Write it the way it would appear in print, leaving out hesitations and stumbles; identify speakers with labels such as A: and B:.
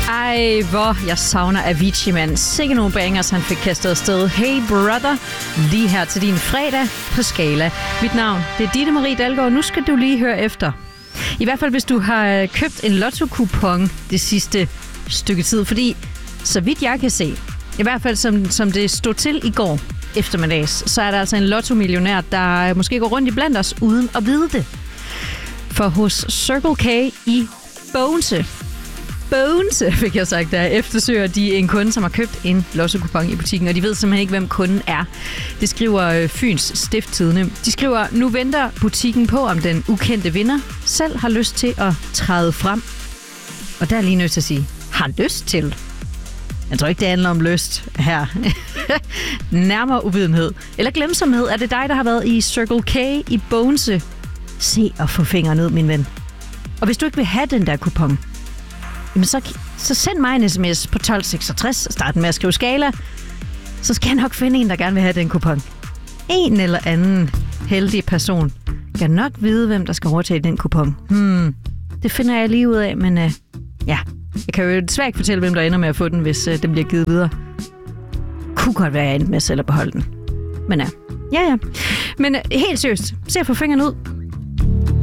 A: Ej, hvor jeg savner Avicii, mand. Sikke nogle bangers, han fik kastet afsted. Hey brother, lige her til din fredag på Skala. Mit navn, det er Ditte Marie Dalgaard. Nu skal du lige høre efter. I hvert fald, hvis du har købt en lotto-kupon det sidste stykke tid. Fordi, så vidt jeg kan se, i hvert fald som det stod til i går eftermiddags, så er der altså en lotto-millionær, der måske går rundt i blandt os uden at vide det. For hos Circle K i Bogense, fik jeg sagt, der eftersøger de en kunde, som har købt en lotto-kupon i butikken, og de ved simpelthen ikke, hvem kunden er. Det skriver Fyns Stiftstidende. De skriver, nu venter butikken på, om den ukendte vinder selv har lyst til at træde frem. Og der er lige nødt til at sige, har lyst til. Jeg tror ikke, det handler om lyst her. Nærmere uvidenhed. Eller glemsomhed. Er det dig, der har været i Circle K i Bogense? Se og få fingeren ud, min ven. Og hvis du ikke vil have den der kupon, jamen så send mig en sms på 1266, start med at skrive Skala, så skal jeg nok finde en, der gerne vil have den kupon. En eller anden heldig person kan nok vide, hvem der skal overtage den kupon. Det finder jeg lige ud af, men ja, jeg kan jo desværre ikke fortælle, hvem der ender med at få den, hvis den bliver givet videre. Kunne godt være, jeg endte med selv at beholde den. Men ja. Men helt seriøst, se at få fingeren ud.